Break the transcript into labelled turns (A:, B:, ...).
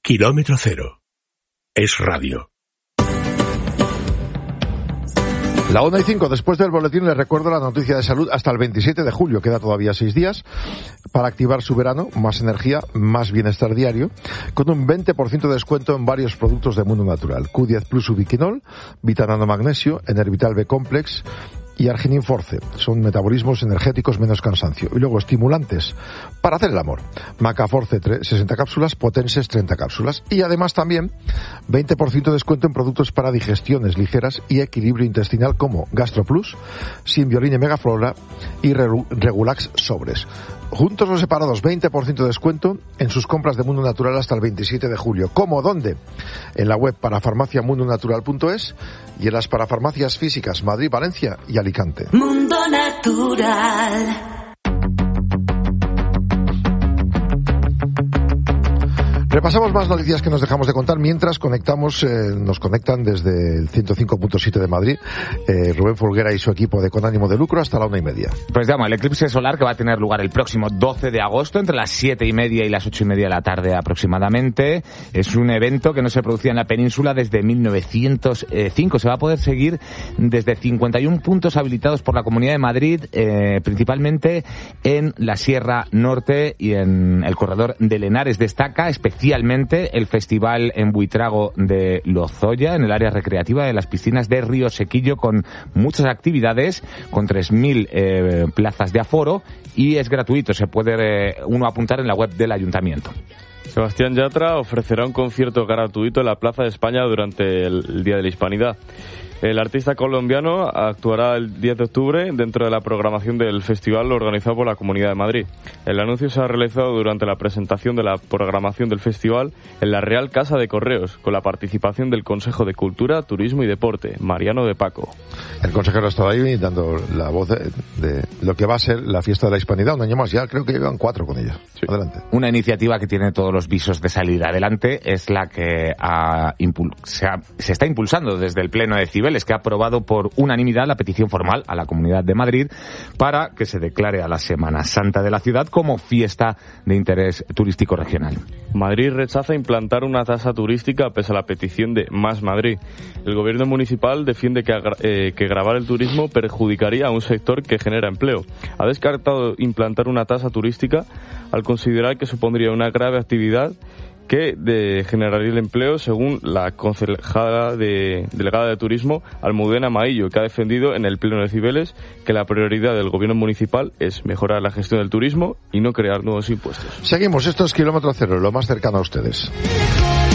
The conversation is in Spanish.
A: Kilómetro Cero. Es radio.
B: La 1:05, después del boletín les recuerdo la noticia de salud hasta el 27 de julio, queda todavía 6 días, para activar su verano, más energía, más bienestar diario, con un 20% de descuento en varios productos de Mundo Natural. Q10 Plus Ubiquinol, Vitanano Magnesio, Enervital B Complex y Arginin Force. Son metabolismos energéticos menos cansancio. Y luego estimulantes para hacer el amor. Macaforce 60 cápsulas, Potenses 30 cápsulas. Y además también 20% de descuento en productos para digestiones ligeras y equilibrio intestinal como GastroPlus, Symbioline Megaflora y Regulax Sobres. Juntos o separados, 20% de descuento en sus compras de Mundo Natural hasta el 27 de julio. ¿Cómo? ¿Dónde? En la web parafarmaciamundonatural.es y en las parafarmacias físicas Madrid, Valencia y Alicante.
C: Mundo Natural.
B: Repasamos más noticias que nos dejamos de contar mientras nos conectan desde el 105.7 de Madrid Rubén Folguera y su equipo de Con Ánimo de Lucro hasta la 1:30.
D: Pues llamo, el eclipse solar que va a tener lugar el próximo 12 de agosto entre las 7:30 y las 8:30 de la tarde aproximadamente. Es un evento que no se producía en la península desde 1905. Se va a poder seguir desde 51 puntos habilitados por la Comunidad de Madrid, principalmente en la Sierra Norte y en el corredor de Lenares. Destaca especialmente el festival en Buitrago de Lozoya, en el área recreativa de las piscinas de Río Sequillo, con muchas actividades, con 3.000 plazas de aforo, y es gratuito, se puede uno apuntar en la web del Ayuntamiento.
E: Sebastián Yatra ofrecerá un concierto gratuito en la Plaza de España durante el Día de la Hispanidad. El artista colombiano actuará el 10 de octubre dentro de la programación del festival organizado por la Comunidad de Madrid. El anuncio se ha realizado durante la presentación de la programación del festival en la Real Casa de Correos, con la participación del Consejo de Cultura, Turismo y Deporte, Mariano de Paco.
B: El consejero ha estado ahí dando la voz de lo que va a ser la fiesta de la Hispanidad, un año más ya, creo que llevan 4 con ella. Sí. Adelante.
D: Una iniciativa que tiene todos los visos de salir adelante es la que se está impulsando desde el Pleno de Cibeles, que ha aprobado por unanimidad la petición formal a la Comunidad de Madrid para que se declare a la Semana Santa de la ciudad como fiesta de interés turístico regional.
E: Madrid rechaza implantar una tasa turística pese a la petición de Más Madrid. El gobierno municipal defiende que gravar el turismo perjudicaría a un sector que genera empleo. Ha descartado implantar una tasa turística al considerar que supondría una grave actividad que generaría el empleo, según la concejala delegada de Turismo, Almudena Maillo, que ha defendido en el Pleno de Cibeles que la prioridad del gobierno municipal es mejorar la gestión del turismo y no crear nuevos impuestos.
B: Seguimos, esto es Kilómetro Cero, lo más cercano a ustedes.